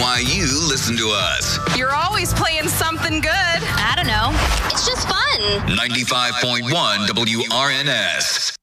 why you listen to us. You're always playing something good. I don't know. It's just fun. 95.1 WRNS.